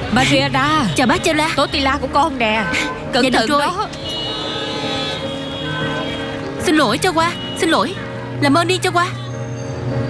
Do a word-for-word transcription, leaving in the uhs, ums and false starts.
Mariana. Chào bác Chela. Tortilla của con nè. Cẩn Dạ, được thận rồi. đó. Xin lỗi cho qua. Xin lỗi. Làm ơn đi cho qua.